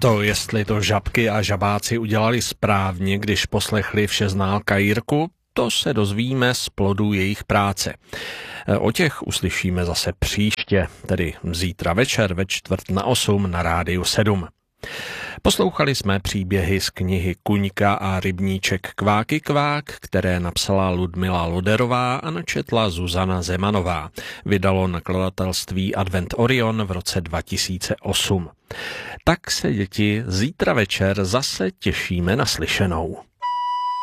To, jestli to žabky a žabáci udělali správně, když poslechli všeználka Jirku, to se dozvíme z plodů jejich práce. O těch uslyšíme zase příště, tedy zítra večer ve 7:45 na Rádiu 7. Poslouchali jsme příběhy z knihy Kuňka a rybníček Kváky kvák, které napsala Ludmila Loderová a načetla Zuzana Zemanová. Vydalo nakladatelství Advent Orion v roce 2008. Tak se, děti, zítra večer zase těšíme na slyšenou.